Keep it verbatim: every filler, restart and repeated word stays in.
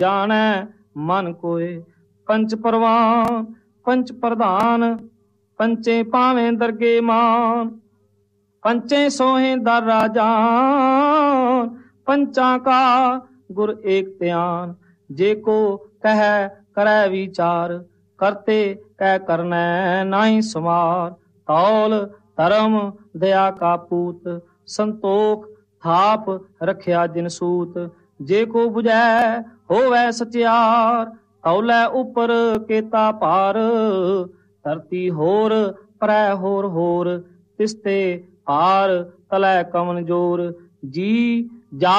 जाने मन कोय। पंच परवान पंच प्रधान पंचे पावे दरगे मान। पंचे सोहे दर राजान पंचा का गुर एक त्यान। जे को कह करे विचार करते कह करने नाही समार। तौल धर्म दया का पूत संतोख थाप रखिया जिन सूत। जे को बुझै होवै सचियार तौलै उपर केता पार। धरती होर परै होर होर तिसते पार तलै कवन जोर। जी जा